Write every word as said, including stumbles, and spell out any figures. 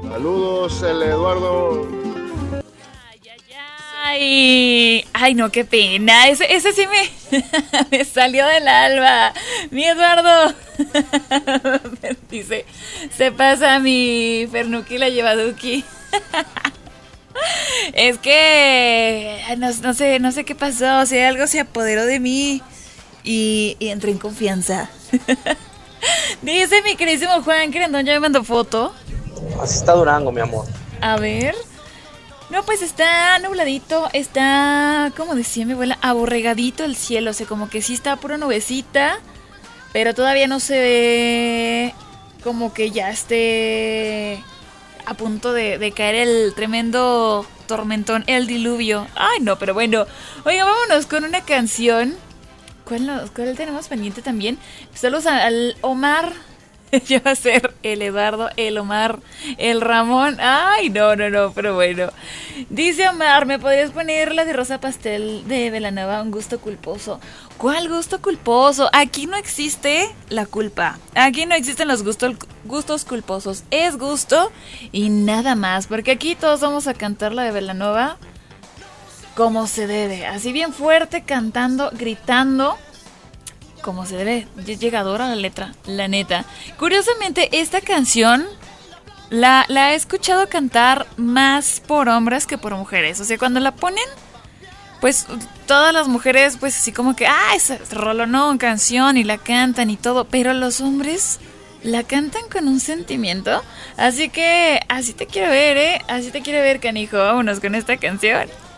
Saludos, el Eduardo. Ay, ay, no, qué pena. Ese, ese sí me, me salió del alma. Mi Eduardo. Dice, se pasa mi Fernuki la llevaduki. Es que no, no sé, no sé qué pasó. O sea, algo se apoderó de mí y, y entré en confianza. Dice mi queridísimo Juan Querendón, ya me mandó foto. Así está Durango, mi amor. A ver. No, pues está nubladito, está, como decía mi abuela, aborregadito el cielo, o sea, como que sí está pura nubecita, pero todavía no se ve como que ya esté a punto de, de caer el tremendo tormentón, el diluvio. Ay, no, pero bueno, oiga, vámonos con una canción. ¿Cuál, no, cuál tenemos pendiente también? Saludos al Omar. Ya va a ser el Eduardo, el Omar, el Ramón. Ay, no, no, no, pero bueno. Dice Omar, ¿me podrías poner la de Rosa Pastel de Belanova? Un gusto culposo. ¿Cuál gusto culposo? Aquí no existe la culpa. Aquí no existen los gustos, gustos culposos. Es gusto y nada más. Porque aquí todos vamos a cantar la de Belanova como se debe. Así bien fuerte, cantando, gritando. Como se debe, llegadora la letra, la neta. Curiosamente, esta canción la, la he escuchado cantar más por hombres que por mujeres. O sea, cuando la ponen, pues todas las mujeres, pues así como que, ah, ese rolonón, canción, y la cantan y todo. Pero los hombres la cantan con un sentimiento. Así que, así te quiero ver, ¿eh? Así te quiero ver, canijo. Vámonos con esta canción.